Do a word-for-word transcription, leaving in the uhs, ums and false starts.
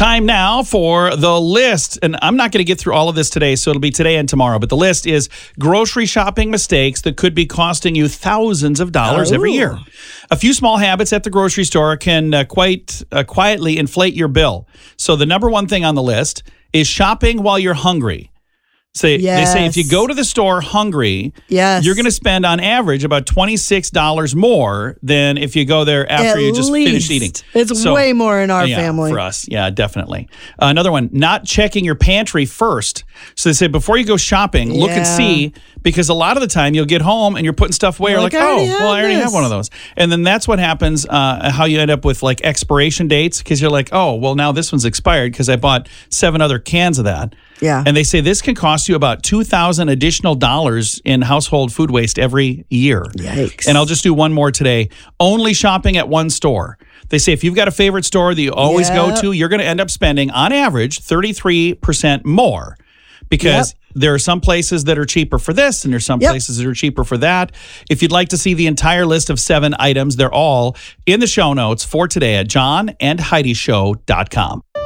Time now for the list. And I'm not going to get through all of this today, so it'll be today and tomorrow. But the list is grocery shopping mistakes that could be costing you thousands of dollars Oh. every year. A few small habits at the grocery store can uh, quite uh, quietly inflate your bill. So the number one thing on the list is shopping while you're hungry. Say, Yes. They say if you go to the store hungry, Yes. you're going to spend on average about twenty-six dollars more than if you go there after At you just least. finished eating. It's So- way more in our yeah, family. for us. Yeah, definitely. Uh, another one, not checking your pantry first. So they say before you go shopping, look and Yeah. see, because a lot of the time you'll get home and you're putting stuff away. You're You're like, like, I oh, already well, I have already have this. one of those. And then that's what happens, uh, how you end up with like expiration dates, because you're like, oh, well, now this one's expired because I bought seven other cans of that. Yeah. And they say this can cost you about two thousand additional dollars in household food waste every year. Yikes. And I'll just do one more today. Only shopping at one store. They say if you've got a favorite store that you always go Yep. to, you're going to end up spending, on average, thirty-three percent more, because there are some places that are cheaper for this and there's some Yep. places that are cheaper for that. If you'd like to see the entire list of seven items, they're all in the show notes for today at john and heidi show dot com.